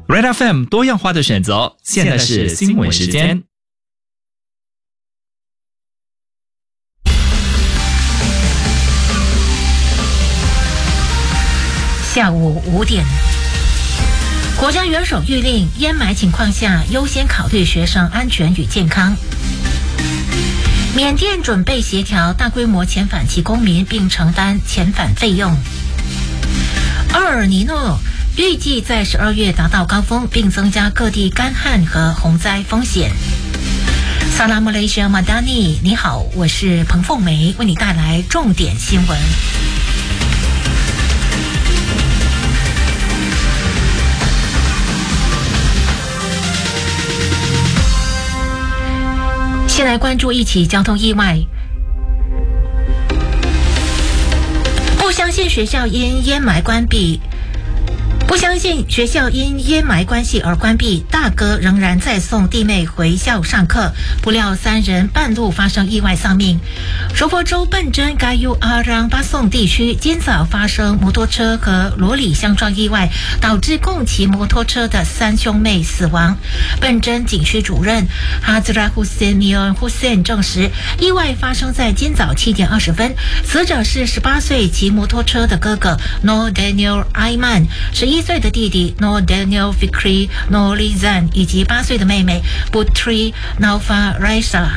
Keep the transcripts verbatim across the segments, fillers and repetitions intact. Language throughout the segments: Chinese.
Red F M 多样化的选择，现在是新闻时间。 下午五点，国家元首谕令，烟霾情况下优先考虑学生安全与健康。缅甸准备协调大规模遣返其公民，并承担遣返费用。厄尔尼诺预计在十二月达到高峰，并增加各地干旱和洪灾风险。萨拉姆雷西马达尼，你好，我是彭凤梅，为你带来重点新闻。先来关注一起交通意外。不相信学校因烟霾关闭。不相信学校因烟霾关系而关闭，大哥仍然在送弟妹回校上课，不料三人半路发生意外丧命。柔佛州笨真该 U 阿让巴宋地区今早发生摩托车和罗里相撞意外，导致共骑摩托车的三兄妹死亡。笨真警区主任哈兹拉胡塞米恩胡塞证实，意外发生在今早七点二十分，死者是十八岁骑摩托车的哥哥 No Daniel Aiman， 十一岁的弟弟 No Daniel Fikri No Lizan 以及八岁的妹妹 Putri Naufa Raisa。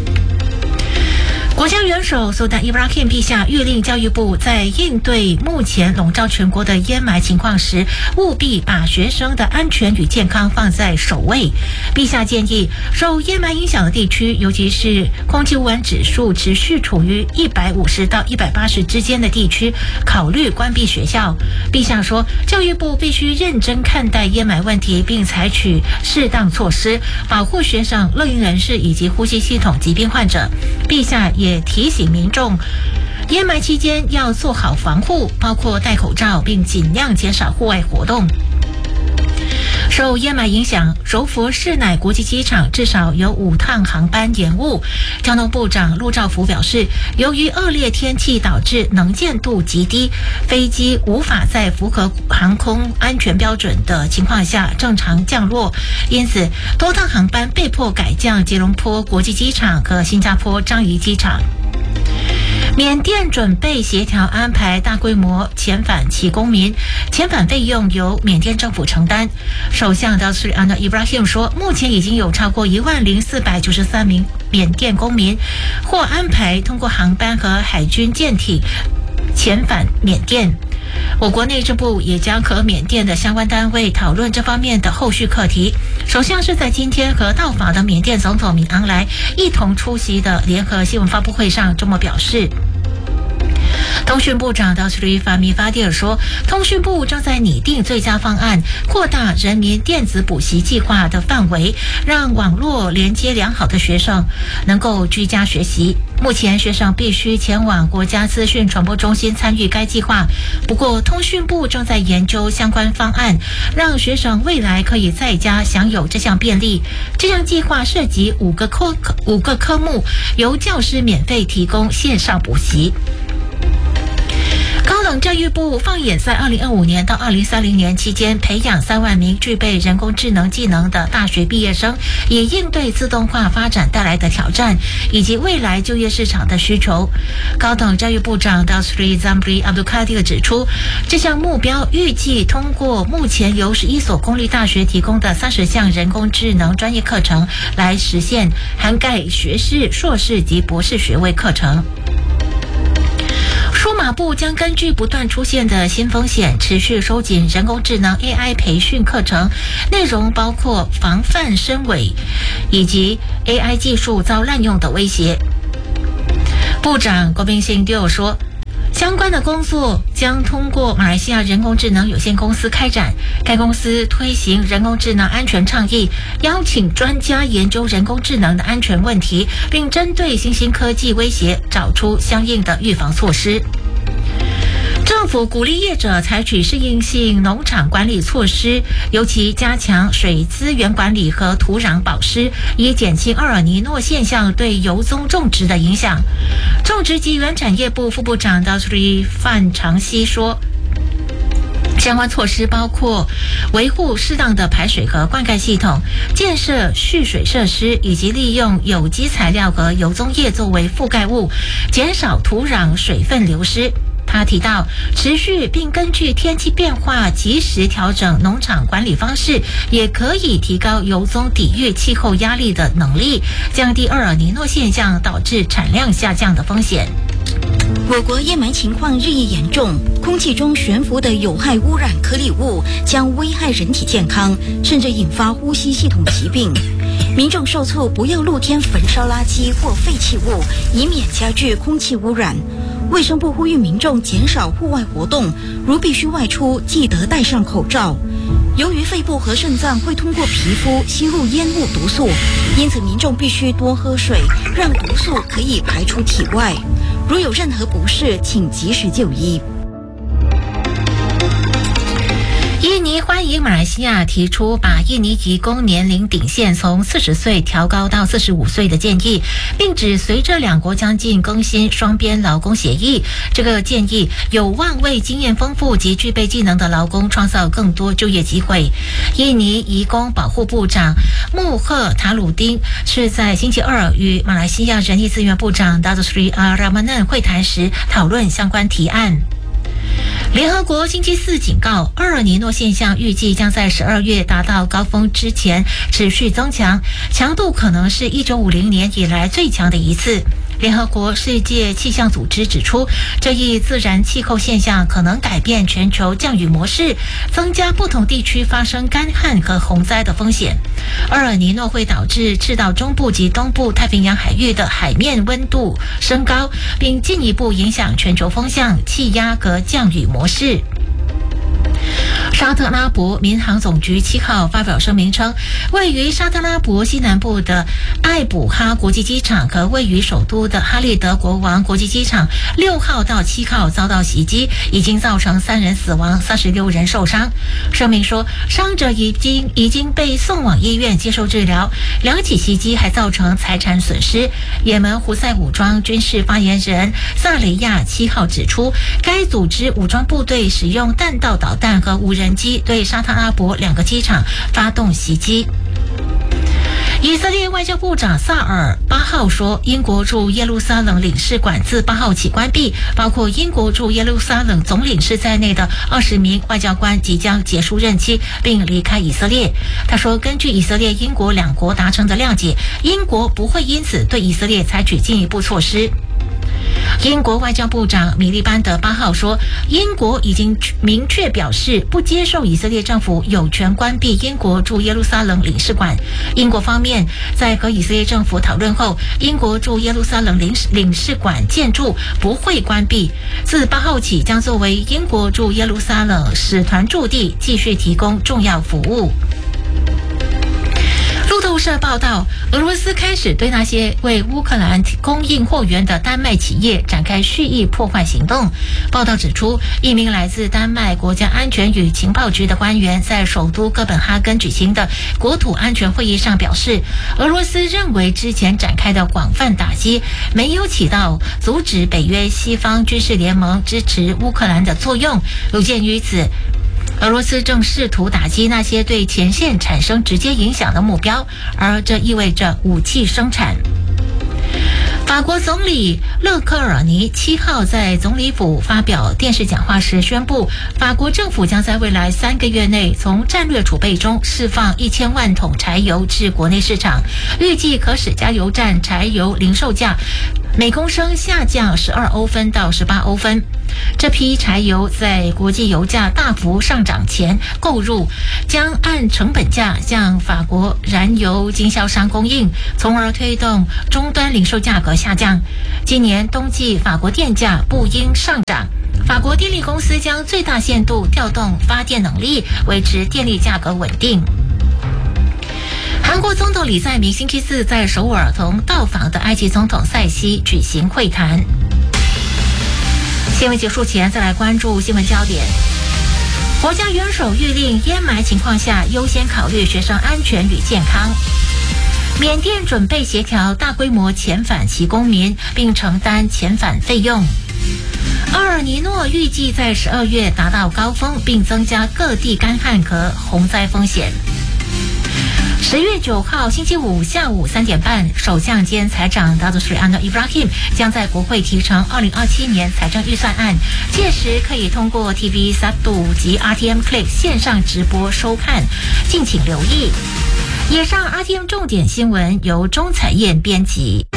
国家元首苏丹伊布拉欣陛下谕令教育部，在应对目前笼罩全国的烟霾情况时，务必把学生的安全与健康放在首位。陛下建议，受烟霾影响的地区，尤其是空气污染指数持续处于一百五十到一百八十之间的地区，考虑关闭学校。陛下说，教育部必须认真看待烟霾问题，并采取适当措施，保护学生、乐龄人士以及呼吸系统疾病患者。陛下也也提醒民众，烟霾期间要做好防护，包括戴口罩，并尽量减少户外活动。受烟霾影响，柔佛市乃国际机场至少有五趟航班延误。交通部长陆兆福表示，由于恶劣天气导致能见度极低，飞机无法在符合航空安全标准的情况下正常降落，因此多趟航班被迫改降吉隆坡国际机场和新加坡樟宜机场。缅甸准备协调安排大规模遣返其公民，遣返费用由缅甸政府承担。首相达斯里安德伊布拉欣说，目前已经有超过一万零四百九十三名缅甸公民或安排通过航班和海军舰艇遣返缅甸。我国内政部也将和缅甸的相关单位讨论这方面的后续课题。首相是在今天和到访的缅甸总统敏昂莱一同出席的联合新闻发布会上这么表示。通讯部长达斯里法米法蒂尔说，通讯部正在拟定最佳方案，扩大人民电子补习计划的范围，让网络连接良好的学生能够居家学习。目前学生必须前往国家资讯传播中心参与该计划，不过通讯部正在研究相关方案，让学生未来可以在家享有这项便利。这项计划涉及五个科五个科目，由教师免费提供线上补习。高等教育部放眼在二零二五年到二零三零年期间，培养三万名具备人工智能技能的大学毕业生，以应对自动化发展带来的挑战以及未来就业市场的需求。高等教育部长 Dasri Zambri Abdulkadir 指出，这项目标预计通过目前由十一所公立大学提供的三十项人工智能专业课程来实现，涵盖学士、硕士及博士学位课程。数码部将根据不断出现的新风险，持续收紧人工智能 A I 培训课程，内容包括防范深伪以及 A I 技术遭滥用的威胁。部长郭宾信就说，相关的工作将通过马来西亚人工智能有限公司开展，该公司推行人工智能安全倡议，邀请专家研究人工智能的安全问题，并针对新兴科技威胁找出相应的预防措施。政府鼓励业者采取适应性农场管理措施，尤其加强水资源管理和土壤保湿，以减轻厄尔尼诺现象对油棕种植的影响。种植及原产业部副部长 Dasri 范长熙说， 相关措施包括维护适当的排水和灌溉系统，建设蓄水设施，以及利用有机材料和油棕叶作为覆盖物，减少土壤水分流失。他提到，持续并根据天气变化及时调整农场管理方式，也可以提高油棕抵御气候压力的能力，降低厄尔尼诺现象导致产量下降的风险。 我国烟霾情况日益严重，空气中悬浮的有害污染颗粒物将危害人体健康，甚至引发呼吸系统疾病。民众受促不要露天焚烧垃圾或废弃物，以免加剧空气污染。卫生部呼吁民众减少户外活动，如必须外出，记得戴上口罩。由于肺部和肾脏会通过皮肤吸入烟雾毒素，因此民众必须多喝水，让毒素可以排出体外。如有任何不适，请及时就医。 印尼欢迎马来西亚提出把印尼移工年龄顶线从四十岁调高到四十五岁的建议，并指随着两国将近更新双边劳工协议，这个建议有望为经验丰富及具备技能的劳工创造更多就业机会。印尼移工保护部长穆赫塔鲁丁是在星期二与马来西亚人力资源部长 Datuk Seri Ramanan 会谈时讨论相关提案。联合国星期四警告，厄尔尼诺现象预计将在十二月达到高峰之前持续增强，强度可能是一九五零年以来最强的一次。联合国世界气象组织指出，这一自然气候现象可能改变全球降雨模式，增加不同地区发生干旱和洪灾的风险。厄尔尼诺会导致赤道中部及东部太平洋海域的海面温度升高，并进一步影响全球风向、气压和降雨模式。沙特阿拉伯民航总局七号发表声明称，位于沙特阿拉伯西南部的艾卜哈国际机场和位于首都的哈利德国王国际机场六号到七号遭到袭击，已经造成三人死亡，三十六人受伤。声明说，伤者已经已经被送往医院接受治疗。两起袭击还造成财产损失。也门胡塞武装军事发言人萨雷亚七号指出，该组织武装部队使用弹道导弹和无人机对沙特阿拉伯两个机场发动袭击。以色列外交部长萨尔八号说，英国驻耶路撒冷领事馆自八号起关闭，包括英国驻耶路撒冷总领事在内的二十名外交官即将结束任期并离开以色列。他说，根据以色列英国两国达成的谅解，英国不会因此对以色列采取进一步措施。英国外交部长米利班德八号说，英国已经明确表示不接受以色列政府有权关闭英国驻耶路撒冷领事馆。英国方面在和以色列政府讨论后，英国驻耶路撒冷领事领事馆建筑不会关闭，自八号起将作为英国驻耶路撒冷使团驻地，继续提供重要服务。路透社报道，俄罗斯开始对那些为乌克兰供应货源的丹麦企业展开蓄意破坏行动。报道指出，一名来自丹麦国家安全与情报局的官员在首都哥本哈根举行的国土安全会议上表示，俄罗斯认为之前展开的广泛打击没有起到阻止北约西方军事联盟支持乌克兰的作用。有鉴于此，俄罗斯正试图打击那些对前线产生直接影响的目标，而这意味着武器生产。法国总理勒克尔尼七号在总理府发表电视讲话时宣布，法国政府将在未来三个月内从战略储备中释放一千万桶柴油至国内市场，预计可使加油站柴油零售价每公升下降十二欧分到十八欧分。这批柴油在国际油价大幅上涨前购入，将按成本价向法国燃油经销商供应，从而推动终端零售价格下降。今年冬季法国电价不应上涨，法国电力公司将最大限度调动发电能力，维持电力价格稳定。韩国总统李在明星期四在首尔同到访的埃及总统塞西举行会谈。新闻结束前，再来关注新闻焦点。国家元首谕令，烟霾情况下优先考虑学生安全与健康。缅甸准备协调大规模遣返其公民，并承担遣返费用。 厄尔尼诺预计在十二月达到高峰，并增加各地干旱和洪灾风险。十月九号星期五下午三点半，首相兼财长 Datuk Seri Anwar Ibrahim 将在国会提呈二零二七年财政预算案，届时可以通过 T V 三及 R T M Click 线上直播收看，敬请留意。以上 R T M 重点新闻由钟彩燕编辑。